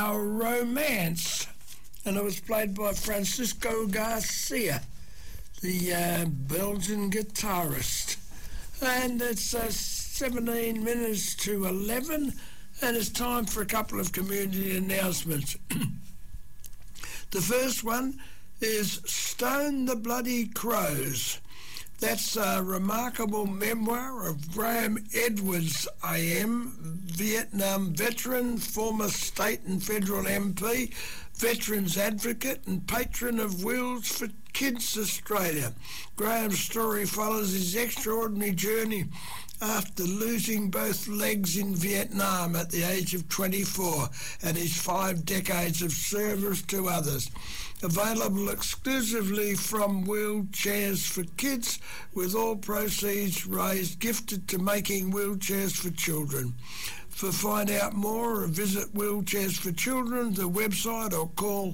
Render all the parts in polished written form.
Our Romance, and it was played by Francisco Garcia, the Belgian guitarist. And it's 17 minutes to 11, and it's time for a couple of community announcements. The first one is Stone the Bloody Crows. That's a remarkable memoir of Graham Edwards AM, Vietnam veteran, former state and federal MP, veterans advocate and patron of Wheels for Kids Australia. Graham's story follows his extraordinary journey after losing both legs in Vietnam at the age of 24 and his 5 decades of service to others. Available exclusively from Wheelchairs for Kids, with all proceeds raised gifted to Making Wheelchairs for Children. For find out more, visit Wheelchairs for Children, the website, or call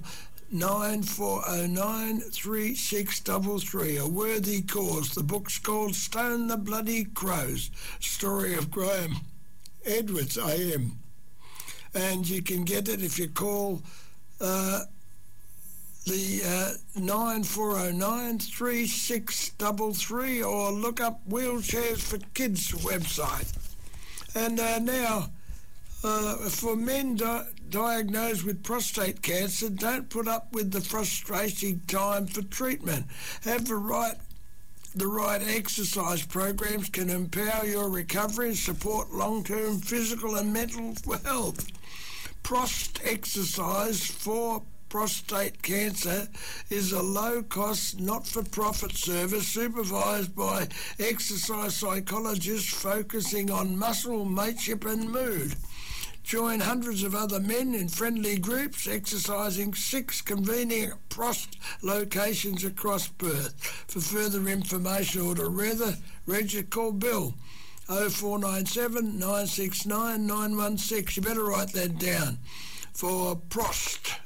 9409 3633. A worthy cause. The book's called Stone the Bloody Crows, story of Graham Edwards AM. And you can get it if you call the 9409 3633 or look up Wheelchairs for Kids website. And now, for men diagnosed with prostate cancer, don't put up with the frustrating time for treatment. Have the right exercise programs can empower your recovery and support long-term physical and mental health. Prost Exercise for Prostate Cancer is a low-cost, not-for-profit service supervised by exercise psychologists focusing on muscle, mateship and mood. Join hundreds of other men in friendly groups exercising 6 convenient Prost locations across Perth. For further information or to register, call Bill 0497 969 916. You better write that down. For Prost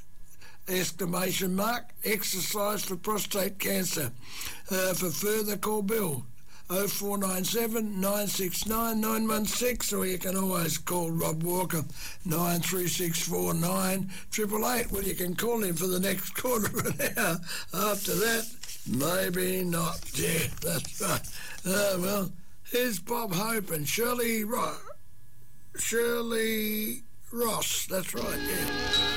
exercise for prostate cancer. For further, call Bill 0497 969 916, or you can always call Rob Walker 93649 888. Well, you can call him for the next quarter of an hour. After that, maybe not. Yeah, that's right. Well, here's Bob Hope and Shirley Ross. That's right, yeah.